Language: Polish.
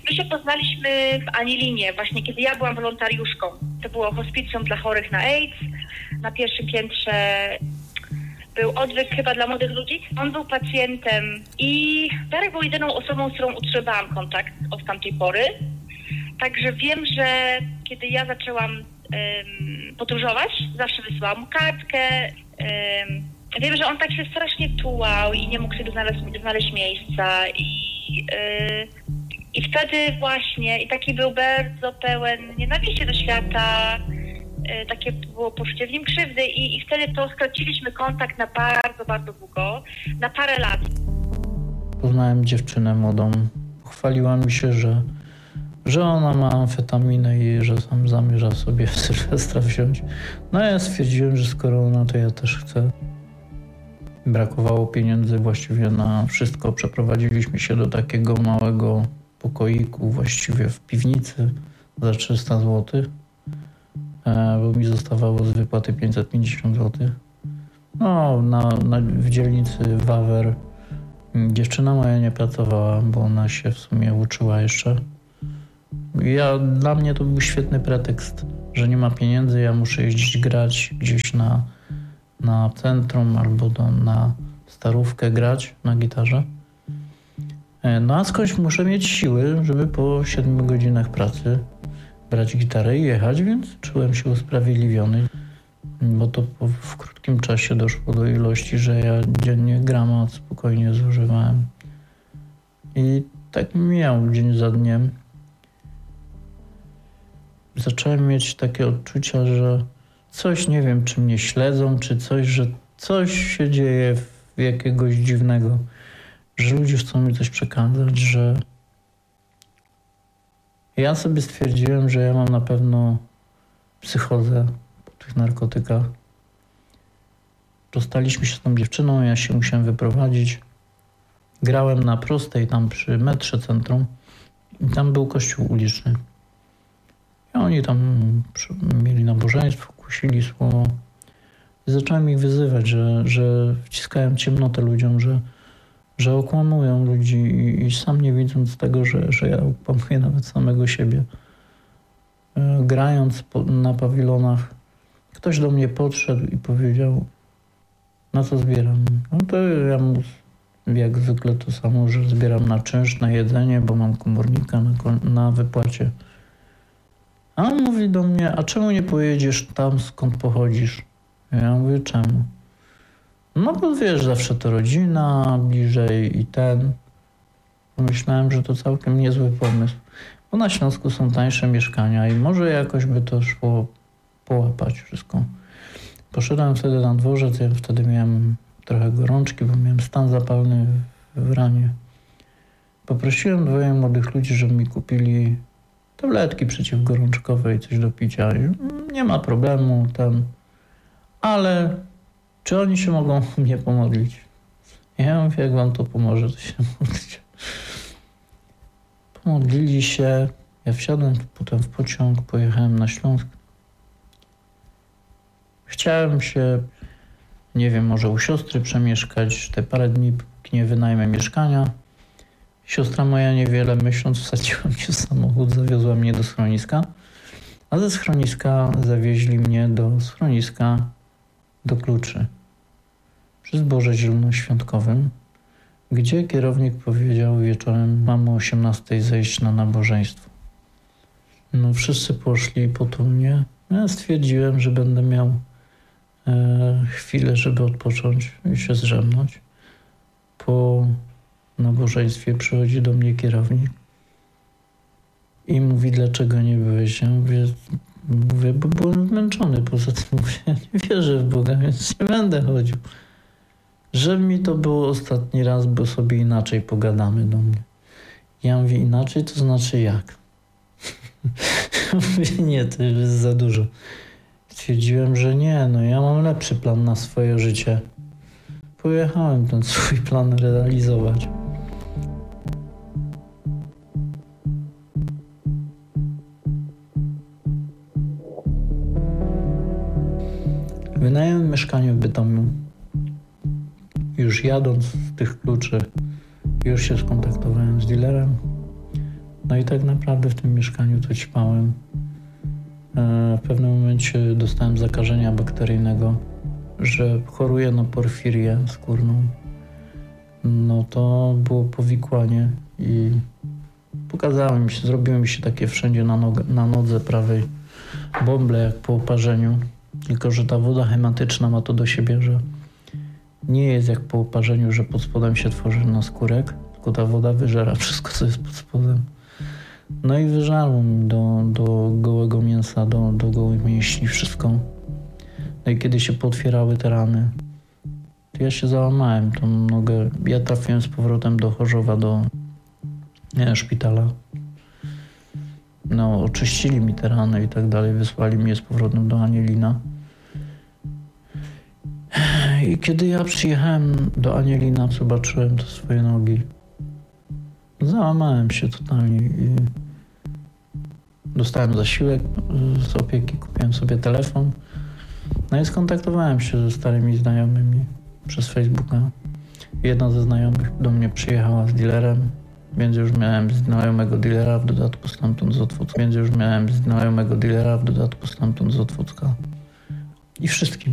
My się poznaliśmy w Anilinie, właśnie kiedy ja byłam wolontariuszką. To było hospicjum dla chorych na AIDS. Na pierwszym piętrze był odwyk chyba dla młodych ludzi. On był pacjentem i Darek był jedyną osobą, z którą utrzymałam kontakt od tamtej pory. Także wiem, że kiedy ja zaczęłam podróżować, zawsze wysyłałam mu kartkę. Wiem, że on tak się strasznie tułał i nie mógł sobie znaleźć miejsca i wtedy właśnie, i taki był bardzo pełen nienawiści do świata, takie było poczucie w nim krzywdy i wtedy to straciliśmy kontakt na bardzo, bardzo długo, na parę lat. Poznałem dziewczynę młodą. Pochwaliła mi się, że ona ma amfetaminę i że sam zamierza sobie w Sylwestra wziąć. No ja stwierdziłem, że skoro ona, to ja też chcę. Brakowało pieniędzy właściwie na wszystko. Przeprowadziliśmy się do takiego małego pokoiku, właściwie w piwnicy za 300 zł, bo mi zostawało z wypłaty 550 zł. No, w dzielnicy Wawer dziewczyna moja nie pracowała, bo ona się w sumie uczyła jeszcze. Dla mnie to był świetny pretekst, że nie ma pieniędzy, ja muszę jeździć grać gdzieś na centrum albo na Starówkę grać na gitarze. No a skądś muszę mieć siły, żeby po 7 godzinach pracy brać gitarę i jechać, więc czułem się usprawiedliwiony, bo to w krótkim czasie doszło do ilości, że ja dziennie gramat spokojnie zużywałem. I tak mijał dzień za dniem. Zacząłem mieć takie odczucia, że coś, nie wiem, czy mnie śledzą, czy coś, że coś się dzieje jakiegoś dziwnego, że ludzie chcą mi coś przekazać, że ja sobie stwierdziłem, że ja mam na pewno psychozę po tych narkotykach. Rozstaliśmy się z tą dziewczyną, ja się musiałem wyprowadzić. Grałem na Prostej, tam przy metrze centrum i tam był kościół uliczny. I oni tam mieli nabożeństwo, kusili słowo. I zacząłem ich wyzywać, że wciskałem ciemnotę ludziom, że okłamują ludzi i sam nie widząc tego, że ja okłamuję nawet samego siebie. Grając na pawilonach, ktoś do mnie podszedł i powiedział, na co zbieram. No to ja mu jak zwykle to samo, że zbieram na czynsz, na jedzenie, bo mam komornika na wypłacie. A on mówi do mnie, a czemu nie pojedziesz tam, skąd pochodzisz? Ja mówię, czemu? No bo wiesz, zawsze to rodzina, bliżej i ten. Pomyślałem, że to całkiem niezły pomysł. Bo na Śląsku są tańsze mieszkania i może jakoś by to szło połapać wszystko. Poszedłem wtedy na dworzec, ja wtedy miałem trochę gorączki, bo miałem stan zapalny w ranie. Poprosiłem 2 młodych ludzi, żeby mi kupili tabletki przeciwgorączkowe i coś do picia. I nie ma problemu, ale czy oni się mogą mnie pomodlić? Ja mówię, jak wam to pomoże, to się modlicie. Pomodlili się, ja wsiadłem potem w pociąg, pojechałem na Śląsk. Chciałem się, nie wiem, może u siostry przemieszkać te parę dni, póki nie wynajmę mieszkania. Siostra moja niewiele myśląc wsadziła mnie w samochód, zawiozła mnie do schroniska, a ze schroniska zawieźli mnie do schroniska do Kluczy przy zborze zielonoświątkowym, gdzie kierownik powiedział wieczorem, mamy o 18:00 zejść na nabożeństwo. No wszyscy poszli potumnie. Ja stwierdziłem, że będę miał chwilę, żeby odpocząć i się zdrzemnąć. Po nabożeństwie przychodzi do mnie kierownik i mówi, dlaczego nie byłeś? Ja mówię, bo byłem zmęczony. Poza tym mówię, ja nie wierzę w Boga, więc nie będę chodził. Że mi to było ostatni raz, bo sobie inaczej pogadamy do mnie. Ja mówię, inaczej to znaczy jak? Mówię, nie, to jest za dużo. Stwierdziłem, że nie, no ja mam lepszy plan na swoje życie. Pojechałem ten swój plan realizować. Wynająłem mieszkanie w Bytomiu. Już jadąc z tych Kluczy, już się skontaktowałem z dealerem. No i tak naprawdę w tym mieszkaniu to ćpałem. W pewnym momencie dostałem zakażenia bakteryjnego, że choruję na porfirię skórną. No to było powikłanie i zrobiły mi się takie wszędzie na nodze prawej bąble jak po oparzeniu. Tylko że ta woda hematyczna ma to do siebie, że nie jest jak po oparzeniu, że pod spodem się tworzy naskórek, tylko ta woda wyżera wszystko, co jest pod spodem. No i wyżarło mi do gołego mięsa, do gołych mięśni wszystko. No i kiedy się pootwierały te rany, to ja się załamałem tą nogę. Ja trafiłem z powrotem do Chorzowa, do szpitala. No, oczyścili mi te rany i tak dalej, wysłali mnie z powrotem do Anielina. I kiedy ja przyjechałem do Anielina, zobaczyłem te swoje nogi. Załamałem się totalnie i dostałem zasiłek z opieki, kupiłem sobie telefon. No i skontaktowałem się ze starymi znajomymi przez Facebooka. Jedna ze znajomych do mnie przyjechała z dealerem, więc już miałem znajomego dealera, w dodatku stamtąd z Otwocka. I wszystkim.